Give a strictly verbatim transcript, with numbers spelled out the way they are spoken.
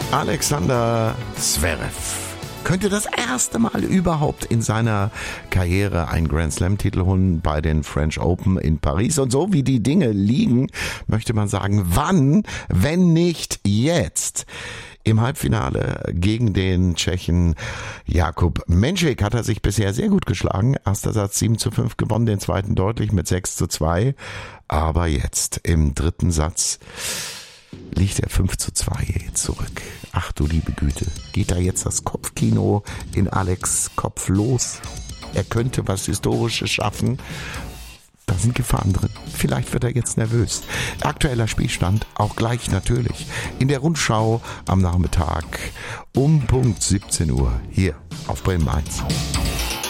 Alexander Zverev könnte das erste Mal überhaupt in seiner Karriere einen Grand Slam-Titel holen bei den French Open in Paris. Und so wie die Dinge liegen, möchte man sagen, wann, wenn nicht jetzt? Im Halbfinale gegen den Tschechen Jakub Menšík hat er sich bisher sehr gut geschlagen. Erster Satz sieben zu fünf gewonnen, den zweiten deutlich mit sechs zu zwei. Aber jetzt im dritten Satz liegt er fünf zu zwei zurück. Ach du liebe Güte, geht da jetzt das Kopfkino in Alex' Kopf los? Er könnte was Historisches schaffen. Da sind Gefahren drin. Vielleicht wird er jetzt nervös. Aktueller Spielstand auch gleich natürlich in der Rundschau am Nachmittag um Punkt siebzehn Uhr hier auf Bremen eins.